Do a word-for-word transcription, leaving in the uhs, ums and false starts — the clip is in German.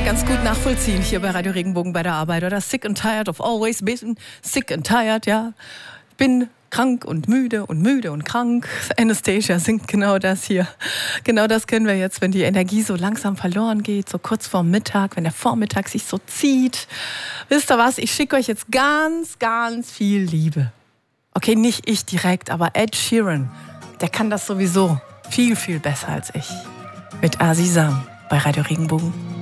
ganz gut nachvollziehen hier bei Radio Regenbogen bei der Arbeit, oder? Sick and tired of always being sick and tired, ja. Bin krank und müde und müde und krank. Anastasia singt genau das hier. Genau das kennen wir jetzt, wenn die Energie so langsam verloren geht, so kurz vorm Mittag, wenn der Vormittag sich so zieht. Wisst ihr was? Ich schicke euch jetzt ganz, ganz viel Liebe. Okay, nicht ich direkt, aber Ed Sheeran, der kann das sowieso viel, viel besser als ich. Mit Azizam bei Radio Regenbogen.